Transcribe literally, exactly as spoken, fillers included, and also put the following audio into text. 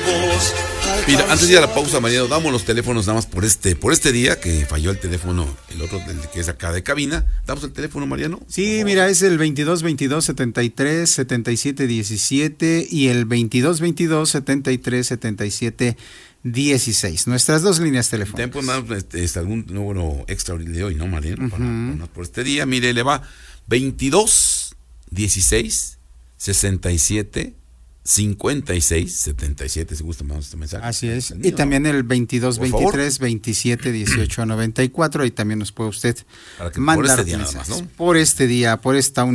Mira, antes de ir a la pausa, Mariano, damos los teléfonos nada más por este, por este día, que falló el teléfono, el otro el que es acá de cabina. ¿Damos el teléfono, Mariano? Sí, mira, es el veintidós veintidós setenta y tres setenta y siete diecisiete y el veintidós veintidós setenta y tres setenta y siete dieciséis. Nuestras dos líneas telefónicas. Tenemos este, este, algún número extra de hoy, ¿no, Mariano? Uh-huh. Para, para, por este día, mire, le va veintidós dieciséis sesenta y siete cincuenta y seis setenta y siete, si gusta más este mensaje. Así es. Y también el veintidós veintitrés veintisiete dieciocho noventa y cuatro, y también nos puede usted Para que mandar por este día nada más, ¿no? Por este día, por esta